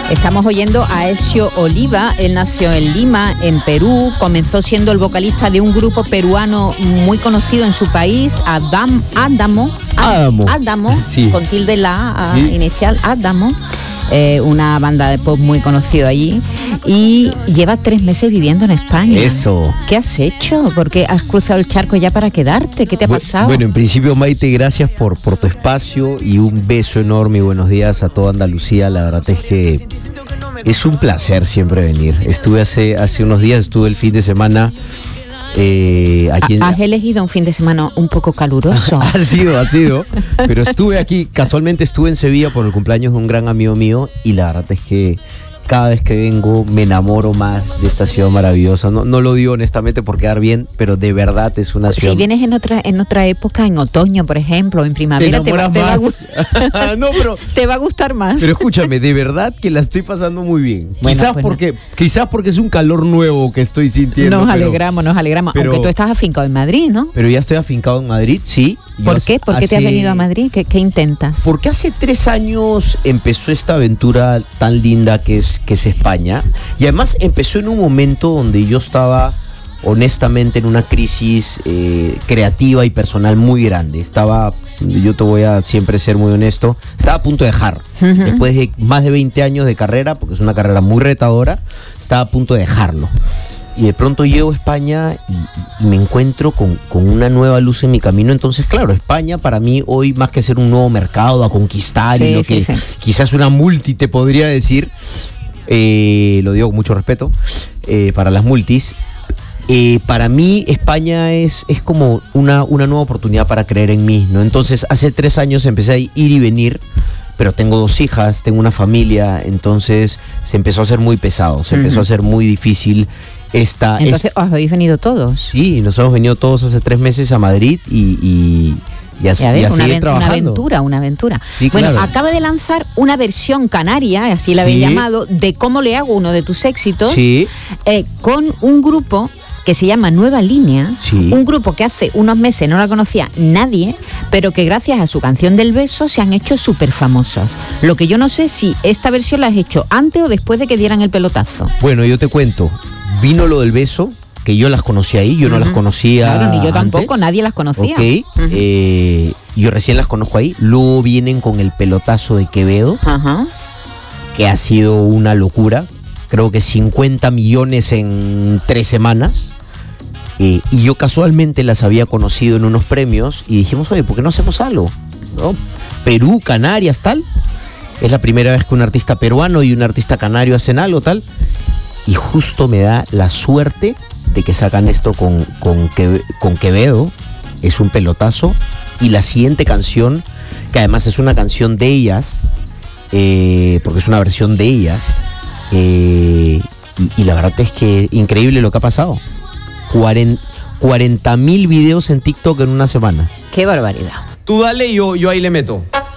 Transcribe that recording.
Estamos oyendo a Ezio Oliva. Él nació en Lima, en Perú. Comenzó siendo el vocalista de un grupo peruano muy conocido en su país, Adamo, sí. Con tilde la sí. Inicial, Adamo. Una banda de pop muy conocida allí, y lleva 3 meses viviendo en España. Eso. ¿Qué has hecho? ¿Por qué has cruzado el charco ya para quedarte? ¿Qué te ha pasado? Bueno, en principio, Maite, gracias por tu espacio y un beso enorme y buenos días a toda Andalucía. La verdad es que es un placer siempre venir. Estuve hace unos días, estuve el fin de semana. Has elegido un fin de semana un poco caluroso. Ha sido. Pero estuve aquí, casualmente estuve en Sevilla por el cumpleaños de un gran amigo mío, y la verdad es que cada vez que vengo me enamoro más de esta ciudad maravillosa. No lo digo honestamente por quedar bien, pero de verdad es una ciudad. Si vienes en otra época, en otoño, por ejemplo, en primavera, te va a gustar más. Pero escúchame, de verdad que la estoy pasando muy bien. Bueno, quizás porque es un calor nuevo que estoy sintiendo. Nos alegramos. Aunque tú estás afincado en Madrid, ¿no? Pero ya estoy afincado en Madrid, sí. ¿Por qué? ¿Por qué te has venido a Madrid? ¿Qué intentas? Porque hace 3 años empezó esta aventura tan linda que es España, y además empezó en un momento donde yo estaba honestamente en una crisis creativa y personal muy grande. Yo te voy a siempre ser muy honesto, estaba a punto de dejar. Después de más de 20 años de carrera, porque es una carrera muy retadora, estaba a punto de dejarlo. Y de pronto llego a España y me encuentro con una nueva luz en mi camino. Entonces, claro, España para mí hoy, más que ser un nuevo mercado a conquistar, y lo que quizás una multi te podría decir, lo digo con mucho respeto, para las multis, para mí España es como una nueva oportunidad para creer en mí, ¿no? Entonces, hace 3 años empecé a ir y venir, pero tengo 2 hijas, tengo una familia, entonces se empezó a hacer muy pesado, se empezó a hacer muy difícil. Entonces, ¿os habéis venido todos? Sí, nos hemos venido todos hace 3 meses a Madrid y así trabajando. Una aventura. Sí, bueno, claro. Acaba de lanzar una versión canaria, así la habéis llamado, de Cómo le hago, uno de tus éxitos, con un grupo que se llama Nueva Línea, un grupo que hace unos meses no la conocía nadie, pero que gracias a su canción del beso se han hecho súper famosas. Lo que yo no sé si esta versión la has hecho antes o después de que dieran el pelotazo. Bueno, yo te cuento, vino lo del beso, que yo las conocí ahí, yo no las conocía. Claro, ni yo tampoco, nadie las conocía. Ok, yo recién las conozco ahí. Luego vienen con el pelotazo de Quevedo, que ha sido una locura. Creo que 50 millones en 3 semanas. Y yo casualmente las había conocido en unos premios y dijimos, oye, ¿por qué no hacemos algo? ¿No? Perú, Canarias, tal. Es la primera vez que un artista peruano y un artista canario hacen algo, tal. Y justo me da la suerte de que sacan esto con Quevedo. Es un pelotazo. Y la siguiente canción, que además es una canción de ellas, porque es una versión de ellas, y la verdad es que increíble lo que ha pasado. 40.000 videos en TikTok en una semana. ¡Qué barbaridad! Tú dale y yo ahí le meto.